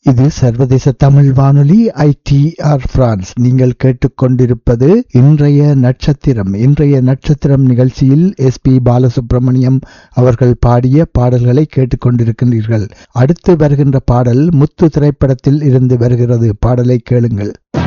இது சர்வதேச தமிழ் வானொலி ITR பிரான்ஸ். நீங்கள் கேட்டுக்கொண்டிருப்பது இன்றைய நட்சத்திரம் நிகழ்ச்சியில் SP பாலசுப்ரமணியம் அவர்கள் பாடிய பாடல்களை கேட்டுக்கொண்டிருக்கின்றீர்கள். அடுத்து வருகின்ற பாடல் முத்து திரைப்படத்தில் இருந்து வருகிறது. பாடலை கேளுங்கள்.